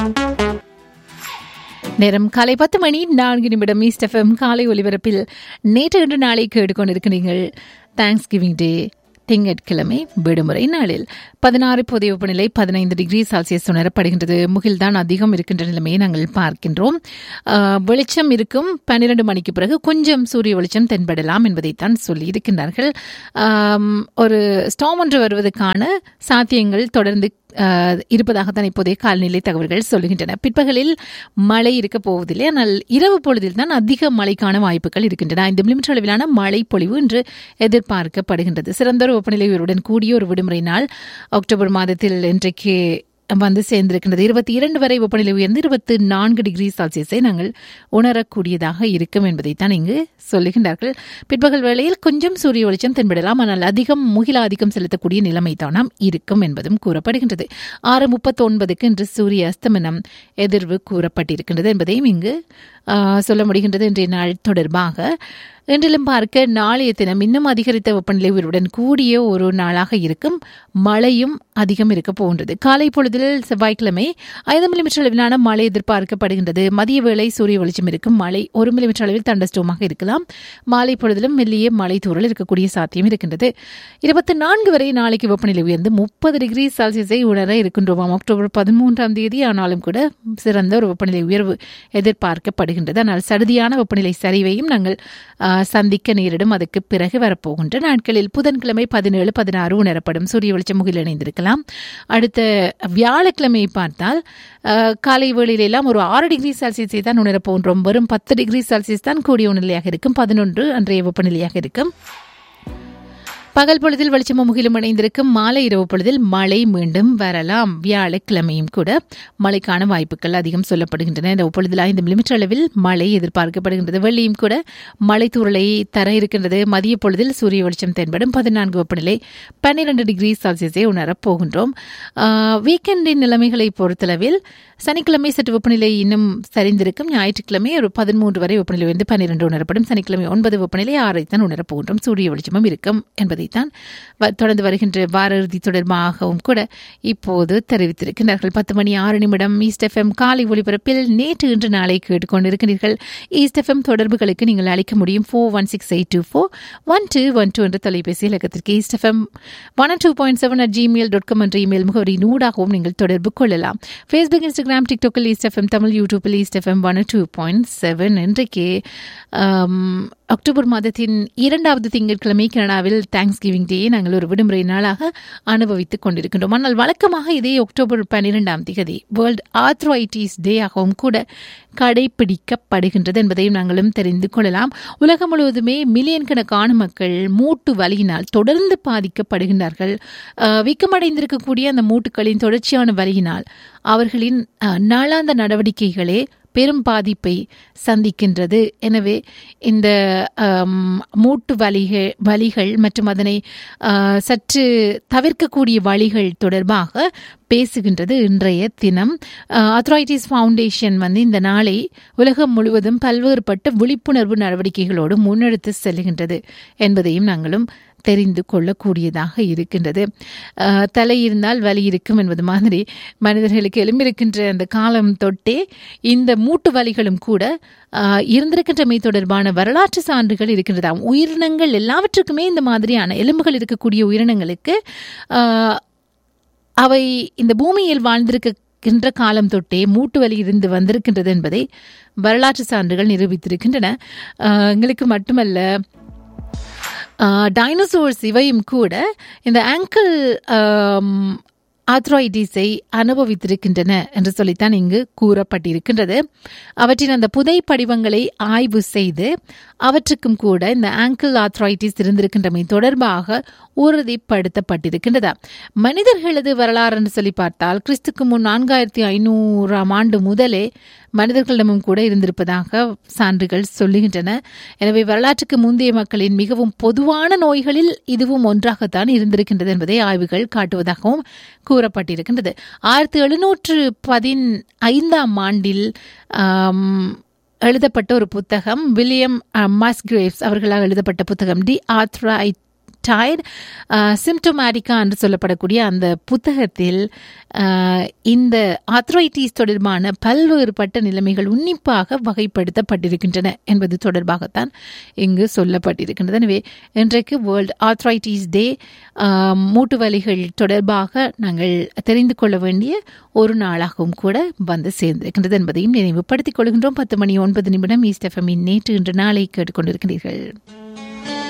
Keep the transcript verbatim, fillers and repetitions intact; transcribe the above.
நேரம் காலை பத்து மணி நான்கு நிமிடம் ஈஸ்ட் எஃப்எம் காலை ஒலிபரப்பில் நேற்று இன்று நாளை கேட்டுக்கொண்டிருக்கிறீர்கள். தேங்க்ஸ் கிவிங் டே திங்கட்கிழமை விடுமுறை நாளில் பதினாறு புதிய வெப்பநிலை பதினைந்து டிகிரி செல்சியஸ் உணரப்படுகின்றது. முகில்தான் அதிகம் இருக்கின்ற நிலைமையை நாங்கள் பார்க்கின்றோம். வெளிச்சம் இருக்கும் பன்னிரண்டு மணிக்கு பிறகு கொஞ்சம் சூரிய வெளிச்சம் தென்படலாம் என்பதைத்தான் சொல்லி இருக்கின்றார்கள். ஒரு ஸ்டார்ம் ஒன்று வருவதற்கான சாத்தியங்கள் தொடர்ந்து இருப்பதாகத்தான் இப்போதைய காலநிலை தகவல்கள் சொல்லுகின்றன. பிற்பகலில் மழை இருக்க போவதில்லை, ஆனால் இரவு பொழுதில் தான் அதிக மழைக்கான வாய்ப்புகள் இருக்கின்றன. ஐந்து மில்லிமீட்டர் அளவிலான மழை பொழிவு இன்று எதிர்பார்க்கப்படுகின்றது. சிறந்த ஒரு வெப்பநிலையுடன் கூடிய ஒரு விடுமுறை நாள் அக்டோபர் மாதத்தில் இன்றைக்கு வந்து சேர்ந்திருக்கின்றது. இருபத்தி இரண்டு வரை வெப்பநிலை உயர்ந்து இருபத்தி நான்கு டிகிரி செல்சியஸை நாங்கள் உணரக்கூடியதாக இருக்கும் என்பதைத்தான் இங்கு சொல்லுகின்றார்கள். பிற்பகல் வேளையில் கொஞ்சம் சூரிய வெளிச்சம் தென்படலாம், ஆனால் அதிகம் முகில ஆதிக்கம் செலுத்தக்கூடிய நிலைமை தானாம் இருக்கும் என்பதும் கூறப்படுகின்றது. ஆறு முப்பத்தி ஒன்பதுக்கு இன்று சூரிய அஸ்தமனம் எதிர்வு கூறப்பட்டிருக்கின்றது என்பதையும் இங்கு சொல்ல முடிகின்றது. இன்றைய நாள் தொடர்பாக இன்றிலும் பார்க்க நாளைய தினம் இன்னும் அதிகரித்த வெப்பநிலை உயர்வுடன் கூடிய ஒரு நாளாக இருக்கும். மழையும் அதிகம் இருக்க போகின்றது. காலை பொழுதில் செவ்வாய்க்கிழமை ஐந்து மில்லிமீட்டர் அளவிலான மழை எதிர்பார்க்கப்படுகின்றது. மதிய வேளை சூரிய வெளிச்சம் இருக்கும். மழை ஒரு மில்லிமீட்டர் அளவில் தண்டஸ்டோமாக இருக்கலாம். மாலை பொழுதிலும் மெல்லிய மழை தூறல் இருக்கக்கூடிய சாத்தியம் இருக்கின்றது. இருபத்தி நான்கு வரை நாளைக்கு வெப்பநிலை உயர்ந்து முப்பது டிகிரி செல்சியஸை உணர இருக்கின்றோம். அக்டோபர் பதிமூன்றாம் தேதி ஆனாலும் கூட சிறந்த ஒரு வெப்பநிலை உயர்வு எதிர்பார்க்கப்படுகின்றது. ஆனால் சடுதியான வெப்பநிலை சரிவையும் நாங்கள் சந்திக்க நேரிடும். அதுக்கு பிறகு வரப்போகின்ற நாட்களில் புதன்கிழமை பதினேழு பதினாறு உணரப்படும். சூரிய வெளிச்சம் முகில் இணைந்திருக்கலாம். அடுத்த வியாழக்கிழமை பார்த்தால் காலை வேளையில எல்லாம் ஒரு ஆறு டிகிரி செல்சியஸை தான் உணரப்போகின்றோம். வெறும் பத்து டிகிரி செல்சியஸ் தான் கூடிய நிலையாக இருக்கும். பதினொன்று அன்றைய வெப்பநிலையாக இருக்கும். பகல் பொழுதில் வெளிச்சமும் முகிலும் இணைந்திருக்கும். மாலை இரவு பொழுதில் மழை மீண்டும் வரலாம். வியாழக்கிழமையும் கூட மழைக்கான வாய்ப்புகள் அதிகம் சொல்லப்படுகின்றன. இந்த பொழுதில் ஐந்து மில்லிமீட்டர் அளவில் மழை எதிர்பார்க்கப்படுகின்றது. வெள்ளியும் கூட மழை தூறலை தர இருக்கின்றது. மதிய பொழுதில் சூரிய வெளிச்சம் தென்படும். பதினான்கு வெப்பநிலை பன்னிரண்டு டிகிரி செல்சியஸை உணரப் போகின்றோம். வீக்கெண்டின் நிலைமைகளை பொறுத்தளவில் சனிக்கிழமை சற்று வெப்பநிலை இன்னும் சரிந்திருக்கும். ஞாயிற்றுக்கிழமை ஒரு பதிமூன்று வரை வெப்பநிலை வந்து பன்னிரண்டு உணரப்படும். சனிக்கிழமை ஒன்பது வெப்பநிலை ஆறைத்தான் உணரப் போகின்றோம். சூரிய வெளிச்சமும் இருக்கும் என்பதை தான் தொடர்ந்து வருகின்ற வார இறுதி தொடர்பாகவும் கூட இப்போது தெரிவித்திருக்கிறார்கள். பத்து மணி ஆறு நிமிடம் ஈஸ்ட் எஃப்எம் காலை ஒலிபரப்பில் நேற்று இன்று நாளை கேட்டுக்கொண்டிருக்கிறீர்கள். ஈஸ்ட் எஃப்எம் தொடர்புகளுக்கு நீங்கள் அழைக்க முடியும். Four one six eight two four one two one two என்ற தொலைபேசி இலக்கத்திற்கு east FM one two point seven at Gmail dot com என்ற இமெயில் முகவரி நூடாகவும் நீங்கள் தொடர்பு கொள்ளலாம். Facebook, Instagram, டிக்டாக்கில் east FM Tamil, யூடியூப்பில் east FM one two point seven. இன்றைக்கு October மாதத்தின் இரண்டாவது திங்கட்கிழமை கனடாவில் தேங்க்ஸ் கிவிங் டே நாங்கள் ஒரு விடுமுறை நாளாக அனுபவித்துக் கொண்டிருக்கின்றோம். ஆனால் வழக்கமாக இதே அக்டோபர் பன்னிரெண்டாம் தேதி வேர்ல்ட் ஆர்த்ரைட்டிஸ் டே ஆகவும் கூட கடைபிடிக்கப்படுகின்றது என்பதையும் நாங்களும் தெரிந்து கொள்ளலாம். உலகம் முழுவதுமே மில்லியன் கணக்கான மக்கள் மூட்டு வலியினால் தொடர்ந்து பாதிக்கப்படுகின்றார்கள். வீக்கமடைந்திருக்கக்கூடிய அந்த மூட்டுகளின் தொடர்ச்சியான வலியினால் அவர்களின் நாளாந்த நடவடிக்கைகளே பெரும் பாதிப்பை சந்திக்கின்றது. எனவே இந்த மூட்டு வலிகள் வலிகள் மற்றும் அதனை சற்று தவிர்க்கக்கூடிய வழிகள் தொடர்பாக பேசுகின்றது இன்றைய தினம். ஆர்த்ரைட்டிஸ் ஃபவுண்டேஷன் வந்து இந்த நாளை உலகம் முழுவதும் பல்வேறுபட்ட விழிப்புணர்வு நடவடிக்கைகளோடு முன்னெடுத்து செல்கின்றது என்பதையும் நாங்களும் தெரிந்து கொள்ளக்கூடியதாக இருக்கின்றது. தலை இருந்தால் வலி இருக்கும் என்பது மாதிரி மனிதர்களுக்கு எழும்பியிருக்கின்ற அந்த காலம் தொட்டே இந்த மூட்டு வலிகளும் கூட இருந்திருக்கின்றமை தொடர்பான வரலாற்று சான்றுகள் இருக்கின்றதாம். உயிரினங்கள் எல்லாவற்றுக்குமே இந்த மாதிரியான எலும்புகள் இருக்கக்கூடிய உயிரினங்களுக்கு அவை இந்த பூமியில் வாழ்ந்திருக்கின்ற காலம் தொட்டே மூட்டு வலி இருந்து வந்திருக்கின்றது என்பதை வரலாற்று சான்றுகள் நிரூபித்திருக்கின்றன. எங்களுக்கு மட்டுமல்ல, டைனோசோர்ஸ் இவையும் கூட இந்த ஆங்கிள் ஆர்த்ரைட்டிஸை அனுபவித்திருக்கின்றன என்று சொல்லித்தான் இங்கு கூறப்பட்டிருக்கின்றது. அவற்றின் அந்த புதை படிவங்களை ஆய்வு செய்து அவற்றுக்கும் கூட இந்த ஆங்கிள் ஆர்த்ரைட்டிஸ் இருந்திருக்கின்றமை தொடர்பாக உறுதிப்படுத்தப்பட்டிருக்கின்றதா. மனிதர்களது வரலாறு என்று சொல்லி பார்த்தால் கிறிஸ்துக்கு முன் நான்காயிரத்தி ஐநூறாம் ஆண்டு முதலே மனிதர்களிடமும் கூட இருந்திருப்பதாக சான்றுகள் சொல்லுகின்றன. எனவே வரலாற்றுக்கு முந்தைய மக்களின் மிகவும் பொதுவான நோய்களில் இதுவும் ஒன்றாகத்தான் இருந்திருக்கின்றது என்பதை ஆய்வுகள் காட்டுவதாகவும் கூறப்பட்டிருக்கின்றது. ஆயிரத்தி எழுநூற்று பதினைந்தாம் ஆண்டில் எழுதப்பட்ட ஒரு புத்தகம், வில்லியம் மஸ்கிரேவ்ஸ் அவர்களால் எழுதப்பட்ட புத்தகம் தி ஆர்த்ரைட் டைட் சிம்டோமேட்டிக்கா என்று சொல்லப்படக்கூடிய அந்த புத்தகத்தில் uh, இந்த ஆர்த்ரைட்டிஸ் தொடர்பான பல்வேறுபட்ட நிலைமைகள் உன்னிப்பாக வகைப்படுத்தப்பட்டிருக்கின்றன என்பது தொடர்பாகத்தான் இங்கு சொல்லப்பட்டிருக்கின்றது. எனவே இன்றைக்கு வேர்ல்ட் ஆர்த்ரைட்டிஸ் டே, மூட்டு வலிகள் தொடர்பாக நாங்கள் தெரிந்து கொள்ள வேண்டிய ஒரு நாளாகவும் கூட வந்து சேர்ந்திருக்கின்றது என்பதையும் நினைவுபடுத்திக் கொள்கின்றோம். பத்து மணி ஒன்பது நிமிடம் ஈஸ்ட் எஃப்எம்மின் நேற்று இன்று நாளை கேட்டுக்கொண்டிருக்கிறீர்கள்.